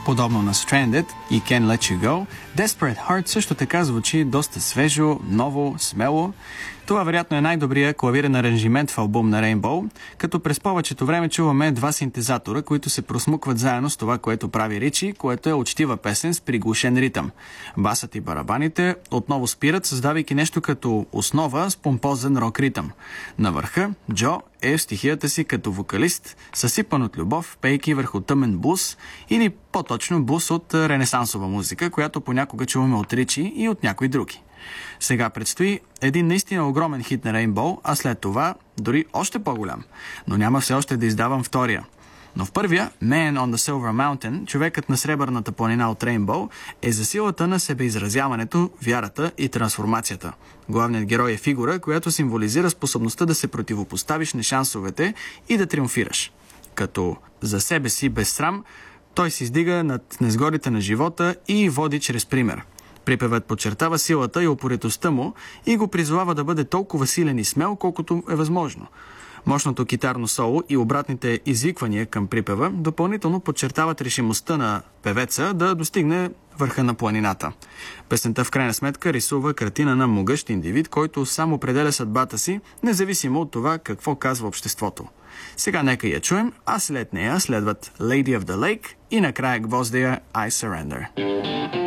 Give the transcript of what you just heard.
подобно на Stranded и Can't Let You Go. Desperate Heart също така звучи доста свежо, ново, смело. Това вероятно е най-добрият клавирен аранжимент в албум на Rainbow, като през повечето време чуваме два синтезатора, които се просмукват заедно с това, което прави Ричи, което е учтива песен с приглушен ритъм. Басът и барабаните отново спират, създавайки нещо като основа с помпозен рок ритъм. На върха Джо е в стихията си като вокалист, съсипан от любов, пейки върху тъмен блуз или по-точно блуз от ренесансова музика, която понякога чуваме от Ричи и от някои други. Сега предстои един наистина огромен хит на Rainbow, а след това дори още по-голям, но няма все още да издавам втория. Но в първия, Man on the Silver Mountain, човекът на сребърната планина от Rainbow, е за силата на себеизразяването, вярата и трансформацията. Главният герой е фигура, която символизира способността да се противопоставиш на шансовете и да триумфираш. Като за себе си без срам, той се издига над незгодите на живота и води чрез пример. Припевът подчертава силата и упоритостта му и го призовава да бъде толкова силен и смел, колкото е възможно. Мощното китарно соло и обратните извиквания към припева допълнително подчертават решимостта на певеца да достигне върха на планината. Песента в крайна сметка рисува картина на могъщ индивид, който сам определя съдбата си, независимо от това какво казва обществото. Сега нека я чуем, а след нея следват Lady of the Lake и накрая гвоздея I Surrender.